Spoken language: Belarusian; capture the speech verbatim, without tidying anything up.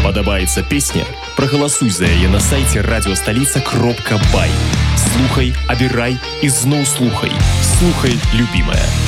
Падабаецца песня? Прагаласуй за яе на сайце радиостолица кропка бай. Слухай, абірай і зноў слухай. Слухай, любімая.